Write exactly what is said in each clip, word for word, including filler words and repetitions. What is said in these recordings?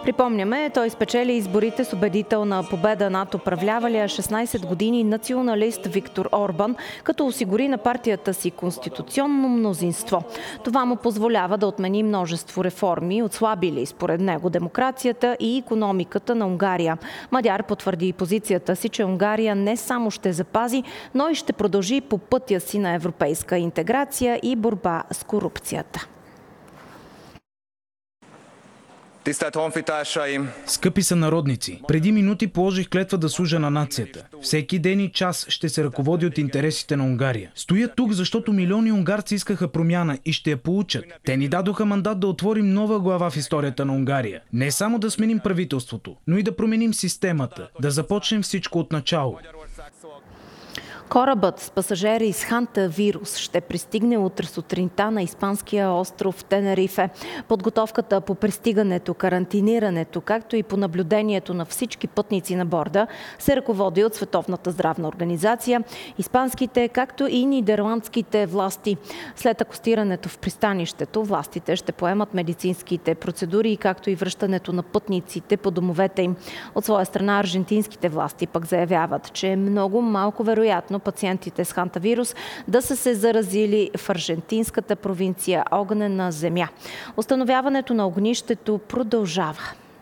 Припомняме, той спечели изборите с убедителна победа над управлявалия шестнайсет години националист Виктор Орбан, като осигури на партията си конституционно мнозинство. Това му позволява да отмени множество реформи, отслабили според него демокрацията и икономиката на Унгария. Мадяр потвърди позицията си, че Унгария не само ще запази, но и ще продължи по пътя си на европейска интеграция и борба с корупцията. Скъпи сънародници, преди минути положих клетва да служа на нацията. Всеки ден и час ще се ръководи от интересите на Унгария. Стоя тук, защото милиони унгарци искаха промяна и ще я получат. Те ни дадоха мандат да отворим нова глава в историята на Унгария. Не само да сменим правителството, но и да променим системата, да започнем всичко от начало. Корабът с пасажери с хантавирус ще пристигне утре сутринта на испанския остров Тенерифе. Подготовката по пристигането, карантинирането, както и по наблюдението на всички пътници на борда се ръководи от Световната здравна организация, испанските, както и нидерландските власти. След акостирането в пристанището, властите ще поемат медицинските процедури, както и връщането на пътниците по домовете им. От своя страна аржентинските власти пък заявяват, че е много малко вероятно пациентите с хантавирус да са се заразили в аржентинската провинция Огнена земя. Установяването на огнището продължава.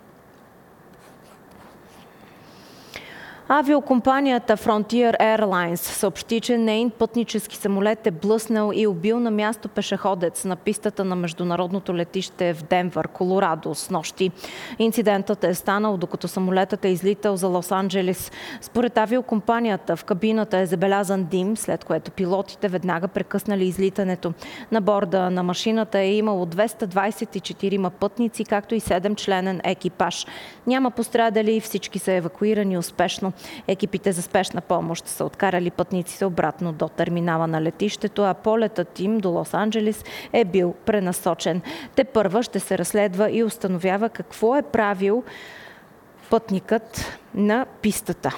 Авиокомпанията Frontier Airlines съобщи, че нейн пътнически самолет е блъснал и убил на място пешеходец на пистата на международното летище в Денвър, Колорадо, снощи. Инцидентът е станал докато самолетът е излитал за Лос-Анджелес. Според авиокомпанията в кабината е забелязан дим, след което пилотите веднага прекъснали излитането. На борда на машината е имало двеста двайсет и четири пътници, както и седемчленен екипаж. Няма пострадали, всички са евакуирани успешно. Екипите за спешна помощ са откарали пътниците обратно до терминала на летището, а полетът им до Лос-Анджелес е бил пренасочен. Тепърва ще се разследва и установява какво е правил пътникът на пистата.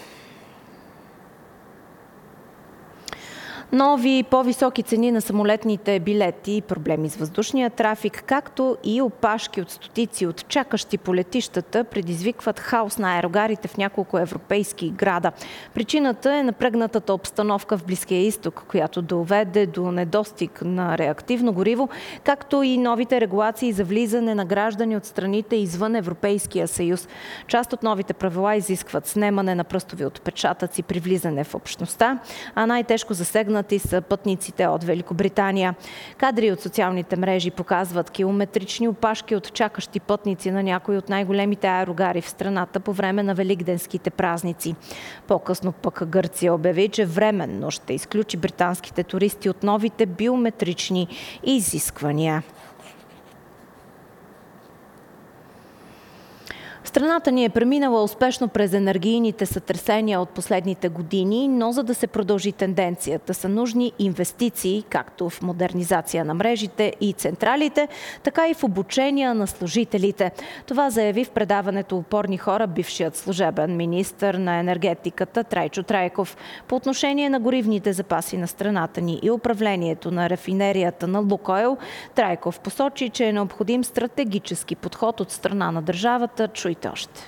Нови по-високи цени на самолетните билети, проблеми с въздушния трафик, както и опашки от стотици от чакащи по летищата предизвикват хаос на аерогарите в няколко европейски града. Причината е напрегнатата обстановка в Близкия изток, която доведе до недостиг на реактивно гориво, както и новите регулации за влизане на граждани от страните извън Европейския съюз. Част от новите правила изискват снемане на пръстови отпечатъци при влизане в общността, а най-тежко засегнат и са пътниците от Великобритания. Кадри от социалните мрежи показват километрични опашки от чакащи пътници на някои от най-големите аерогари в страната по време на великденските празници. По-късно пък Гърция обяви, че временно ще изключи британските туристи от новите биометрични изисквания. Страната ни е преминала успешно през енергийните сътресения от последните години, но за да се продължи тенденцията са нужни инвестиции, както в модернизация на мрежите и централите, така и в обучение на служителите. Това заяви в предаването "Опорни хора" бившият служебен министър на енергетиката Трайчо Трайков. По отношение на горивните запаси на страната ни и управлението на рафинерията на Лукойл, Трайков посочи, че е необходим стратегически подход от страна на държавата. Чуйте още.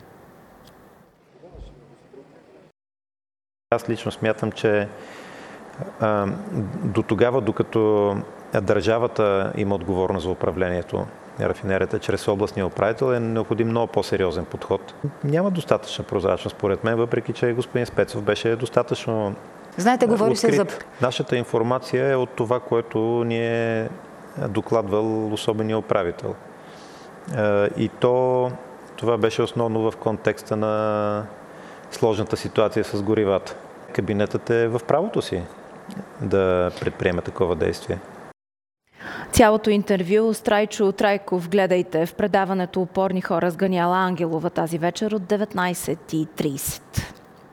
Аз лично смятам, че а, до тогава, докато държавата има отговорност за управлението на рафинерията чрез областния управител, е необходим много по-сериозен подход. Няма достатъчна прозрачност, според мен, въпреки че господин Спецов беше достатъчно Знаете, говори открит. се за... Нашата информация е от това, което ни е докладвал особения управител. А, и то Това беше основно в контекста на сложната ситуация с горивата. Кабинетът е в правото си да предприеме такова действие. Цялото интервю с Трайчо Трайков гледайте в предаването "Опорни хора" с Ганиела Ангелова тази вечер от деветнайсет и трийсет.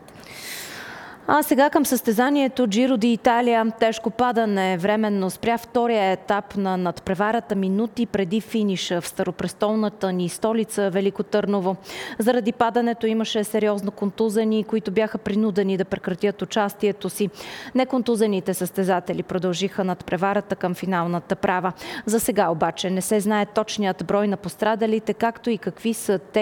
А сега към състезанието Джиро ди Италия. Тежко падане временно спря втория етап на надпреварата минути преди финиша в старопрестолната ни столица Велико Търново. Заради падането имаше сериозно контузени, които бяха принудени да прекратят участието си. Неконтузените състезатели продължиха надпреварата към финалната права. За сега обаче не се знае точният брой на пострадалите, както и какви са те